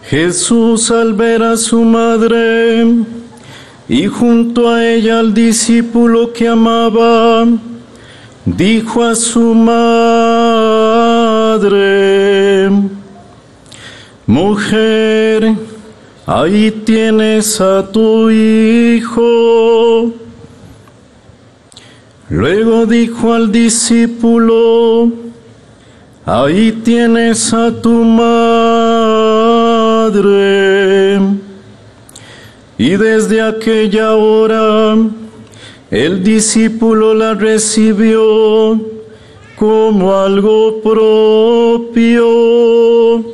Jesús, al ver a su madre y junto a ella al discípulo que amaba, dijo a su madre: Mujer, ahí tienes a tu hijo. Luego dijo al discípulo: Ahí tienes a tu madre. Y desde aquella hora el discípulo la recibió como algo propio.